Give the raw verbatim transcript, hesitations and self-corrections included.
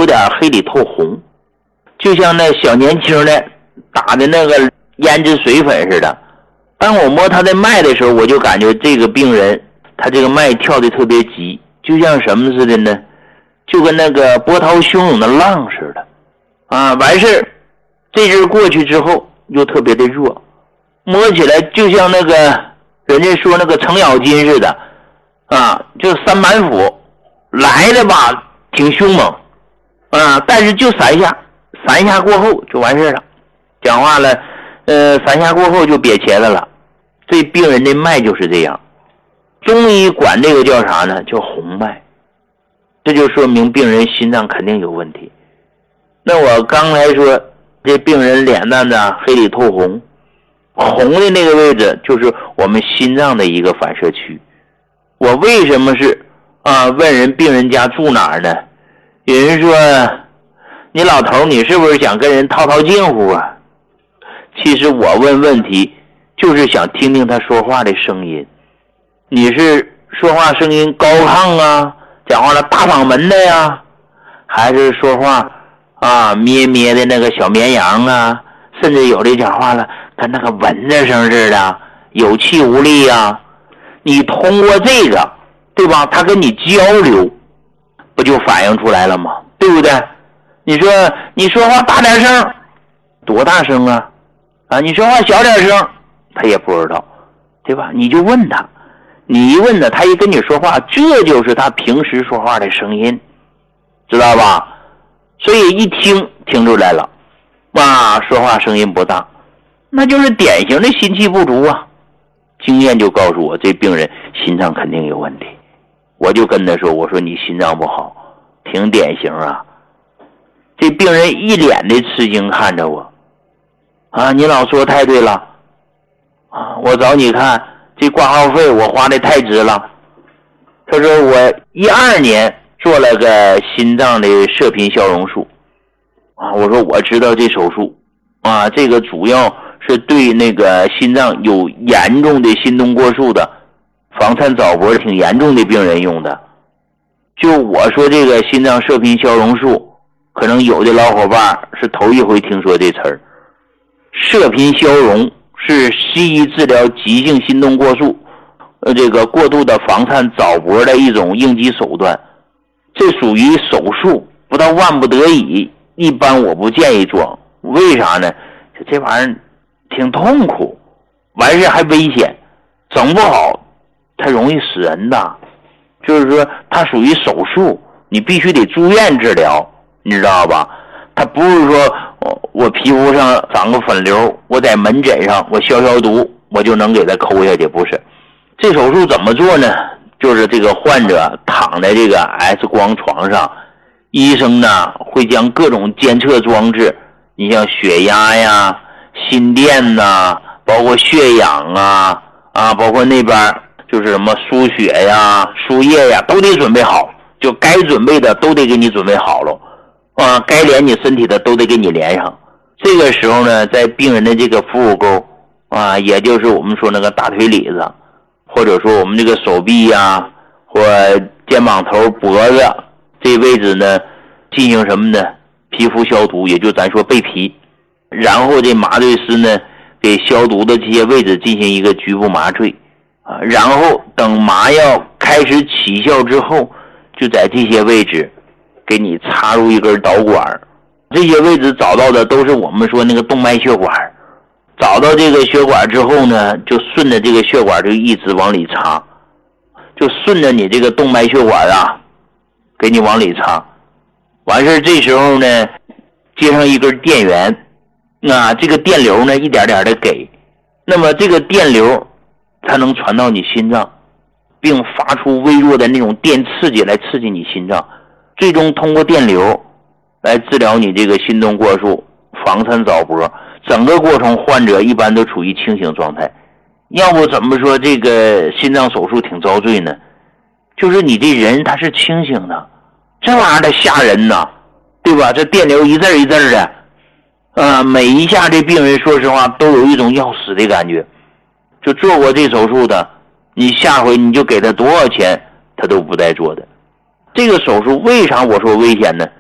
点黑里透红，就像那小年轻的打的那个胭脂水粉似的。当我摸他的脉的时候，我就感觉这个病人他这个脉跳的特别急，就像什么似的呢？就跟那个波涛汹涌的浪似的啊！完事这阵过去之后又特别的弱，摸起来就像那个人家说那个程咬金似的啊，就三板斧来的吧，挺凶猛啊，但是就三下，三下过后就完事了。讲话了，呃，三下过后就瘪茄子了。这病人的脉就是这样，中医管这个叫啥呢？叫红脉。这就说明病人心脏肯定有问题。那我刚才说这病人脸蛋子黑里透红，红的那个位置就是我们心脏的一个反射区。我为什么是啊问人病人家住哪儿呢？有人说你老头你是不是想跟人套套近乎啊？其实我问问题就是想听听他说话的声音。你是说话声音高亢啊，讲话了大嗓门的呀，还是说话啊咩咩的那个小绵羊啊，甚至有的讲话了跟那个蚊子声似的有气无力啊？你通过这个对吧，他跟你交流不就反映出来了吗？对不对？你说你说话大点声，多大声啊？啊，你说话小点声，他也不知道，对吧？你就问他，你一问他，他一跟你说话，这就是他平时说话的声音，知道吧？所以一听听出来了，哇，说话声音不大，那就是典型的心气不足啊。经验就告诉我，这病人心脏肯定有问题。我就跟他说，我说你心脏不好，挺典型啊。这病人一脸的吃惊看着我，啊，你老说太对了啊！我找你看这挂号费我花的太值了。他说我一二年做了个心脏的射频消融术啊，我说我知道这手术啊，这个主要是对那个心脏有严重的心动过速的房颤早搏挺严重的病人用的。就我说这个心脏射频消融术，可能有的老伙伴是头一回听说这词儿。射频消融是西医治疗急性心动过速呃，这个过度的房颤早搏的一种应急手段，这属于手术，不到万不得已，一般我不建议装。为啥呢？这玩意儿挺痛苦，完事还危险，整不好它容易死人的。就是说它属于手术，你必须得住院治疗，你知道吧？它不是说我皮肤上长个粉瘤，我在门诊上我消消毒我就能给它抠下去，不是。这手术怎么做呢？就是这个患者躺在这个 X 光床上，医生呢会将各种监测装置，你像血压呀、心电呐，包括血氧啊啊，包括那边就是什么输血呀、输液呀，都得准备好，就该准备的都得给你准备好了啊，该连你身体的都得给你连上。这个时候呢，在病人的这个腹股沟啊，也就是我们说那个大腿里子，或者说我们这个手臂呀，或肩膀头、脖子这位置呢，进行什么呢？皮肤消毒，也就咱说备皮。然后这麻醉师呢，给消毒的这些位置进行一个局部麻醉啊，然后等麻药开始起效之后，就在这些位置给你插入一根导管。这些位置找到的都是我们说那个动脉血管，找到这个血管之后呢，就顺着这个血管就一直往里插，就顺着你这个动脉血管啊，给你往里插。完事这时候呢，接上一根电源，啊，这个电流呢一点点的给，那么这个电流才能传到你心脏，并发出微弱的那种电刺激来刺激你心脏，最终通过电流来治疗你这个心动过速、房颤早搏。整个过程患者一般都处于清醒状态。要不怎么说这个心脏手术挺遭罪呢？就是你这人他是清醒的，这玩意儿的吓人呐，对吧？这电流一阵一阵的，呃，每一下这病人说实话都有一种要死的感觉。就做过这手术的，你下回你就给他多少钱他都不带做的。这个手术为啥我说危险呢？